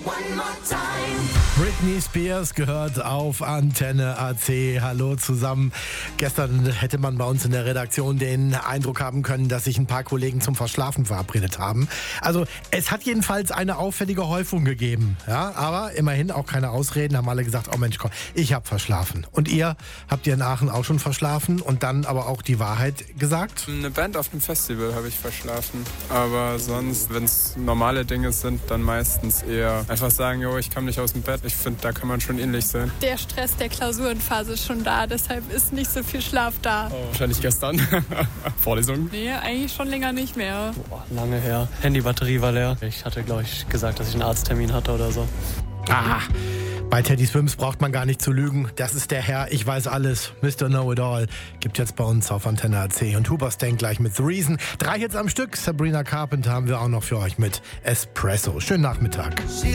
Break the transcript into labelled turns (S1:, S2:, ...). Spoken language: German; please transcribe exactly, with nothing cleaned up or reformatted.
S1: Britney Spears gehört auf Antenne A C. Hallo zusammen. Gestern hätte man bei uns in der Redaktion den Eindruck haben können, dass sich ein paar Kollegen zum Verschlafen verabredet haben. Also es hat jedenfalls eine auffällige Häufung gegeben. Ja, aber immerhin auch keine Ausreden, haben alle gesagt, oh Mensch, komm, ich habe verschlafen. Und ihr, habt ihr in Aachen auch schon verschlafen und dann aber auch die Wahrheit gesagt?
S2: Eine Band auf dem Festival habe ich verschlafen. Aber sonst, wenn es normale Dinge sind, dann meistens eher einfach sagen, jo, ich komme nicht aus dem Bett. Ich finde, da kann man schon ähnlich sein.
S3: Der Stress der Klausurenphase ist schon da, deshalb ist nicht so viel Schlaf da.
S2: Oh, wahrscheinlich gestern. Vorlesung?
S3: Nee, eigentlich schon länger nicht mehr.
S4: Boah, lange her. Handybatterie war leer. Ich hatte, glaube ich, gesagt, dass ich einen Arzttermin hatte oder so.
S1: Aha. Bei Teddy Swims braucht man gar nicht zu lügen. Das ist der Herr, ich weiß alles, Mister Know-It-All. Gibt jetzt bei uns auf Antenne A C. Und Huberstein gleich mit The Reason. Drei Hits am Stück. Sabrina Carpenter haben wir auch noch für euch mit Espresso. Schönen Nachmittag.